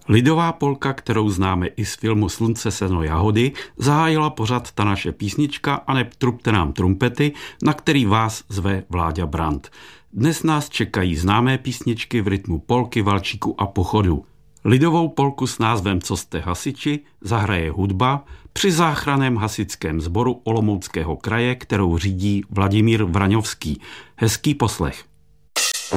Lidová polka, kterou známe i z filmu Slunce, seno, jahody, zahájila pořad Ta naše písnička aneb Trubte nám trumpety, na který vás zve Vláďa Brand. Dnes nás čekají známé písničky v rytmu polky, valčíku a pochodu. Lidovou polku s názvem Co jste hasiči zahraje hudba při záchranném hasičském sboru Olomouckého kraje, kterou řídí Vladimír Vraňovský. Hezký poslech.